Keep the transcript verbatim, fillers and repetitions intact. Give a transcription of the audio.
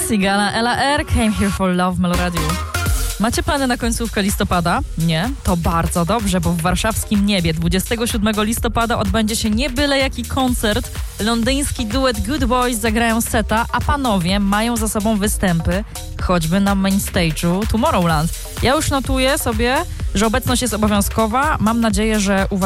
Sigala, Ella R. Came Here for Love w Meloradiu. Macie plany na końcówkę listopada? Nie? To bardzo dobrze, bo w warszawskim Niebie dwudziestego siódmego listopada odbędzie się nie byle jaki koncert. Londyński duet Good Boys zagrają seta, a panowie mają za sobą występy, choćby na main stage'u Tomorrowland. Ja już notuję sobie, że obecność jest obowiązkowa. Mam nadzieję, że u was